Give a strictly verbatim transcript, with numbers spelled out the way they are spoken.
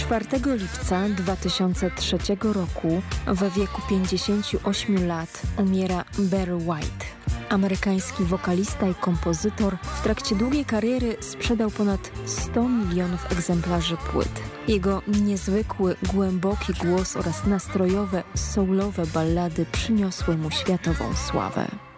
czwartego lipca dwa tysiące trzeciego roku w wieku pięćdziesięciu ośmiu lat umiera Barry White. Amerykański wokalista i kompozytor w trakcie długiej kariery sprzedał ponad sto milionów egzemplarzy płyt. Jego niezwykły, głęboki głos oraz nastrojowe, soulowe ballady przyniosły mu światową sławę.